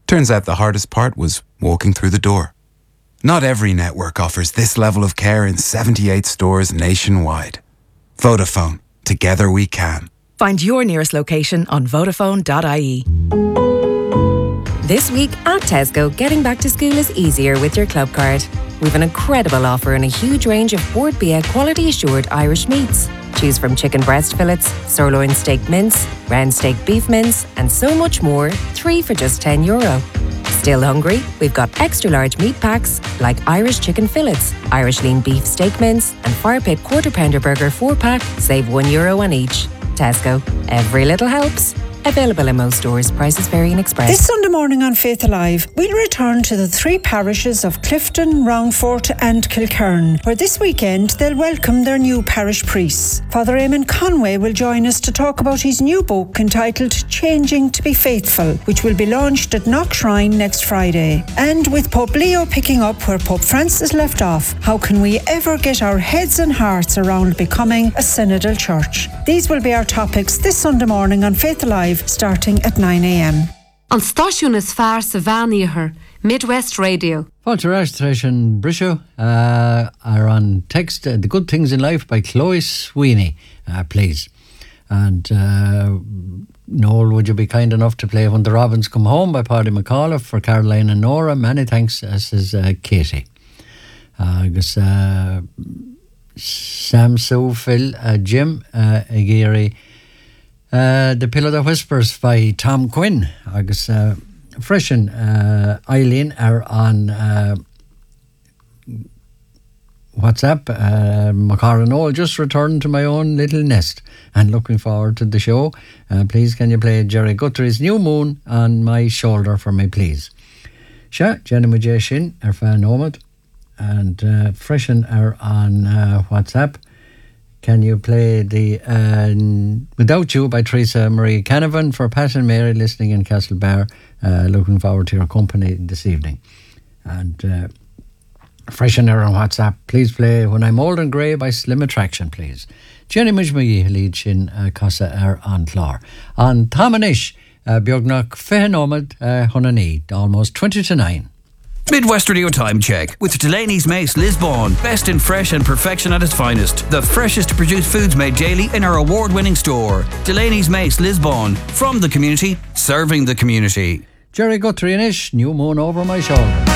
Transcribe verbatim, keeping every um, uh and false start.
Turns out the hardest part was walking through the door. Not every network offers this level of care in seventy-eight stores nationwide. Vodafone. Together we can. Find your nearest location on vodafone dot I E. This week at Tesco, getting back to school is easier with your club card. We've an incredible offer and a huge range of Bord Bia quality assured Irish meats. Choose from chicken breast fillets, sirloin steak mince, round steak beef mince, and so much more, three for just ten euro. Still hungry? We've got extra large meat packs like Irish chicken fillets, Irish lean beef steak mince, and Fire Pit quarter pounder burger four pack, save one euro on each. Tesco, every little helps. Available in most stores. Prices vary in Express. This Sunday morning on Faith Alive, we'll return to the three parishes of Clifton, Roundfort and Kilkern, where this weekend they'll welcome their new parish priests. Father Eamon Conway will join us to talk about his new book entitled Changing to be Faithful, which will be launched at Knock Shrine next Friday. And with Pope Leo picking up where Pope Francis left off, how can we ever get our heads and hearts around becoming a synodal church? These will be our topics this Sunday morning on Faith Alive, starting at nine a.m. An stáisiún is fearr sa bhean Midwest Radio. Fáilte ráis an brisio uh, are on text uh, The Good Things in Life by Chloe Sweeney, uh, please. And uh, Noel, would you be kind enough to play When the Robins Come Home by Paddy McAuliffe for Caroline and Nora? Many thanks, as is uh, Katie. Uh, agus uh, Sam Sue, Phil, uh, Jim, uh, Agiri, Uh, The Pillow That Whispers by Tom Quinn. Agus uh, freshen uh, Eileen are on uh, WhatsApp. Uh, Macara Noel, just returned to my own little nest and looking forward to the show. Uh, please can you play Jerry Guthrie's New Moon on my shoulder for me, please. Sha, Jenny Majeshin are fan Omid, and uh, freshen are on uh, WhatsApp. Can you play the uh, Without You by Teresa Marie Canavan for Pat and Mary listening in Castlebar? Uh, looking forward to your company this evening. And uh, freshener on WhatsApp, please play When I'm Old and Grey by Slim Attraction, please. Jenny Mijmayi lead sin Casa Air on Clár. On Tamanish, Biognach Fehenomad Hunani, almost twenty to nine. Midwest Radio Time Check with Delaney's Mace Lisbon. Best in fresh and perfection at its finest. The freshest produced foods made daily in our award-winning store. Delaney's Mace Lisbon. From the community, serving the community. Jerry Guthrie and Ish, New Moon Over My Shoulder.